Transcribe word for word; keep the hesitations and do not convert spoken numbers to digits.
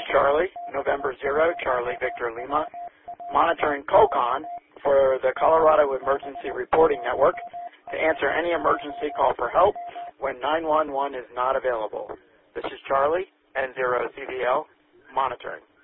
Charlie, November zero, Charlie Victor Lima, monitoring COCON for the Colorado Emergency Reporting Network to answer any emergency call for help when nine one one is not available. This is Charlie, N zero C V L, monitoring.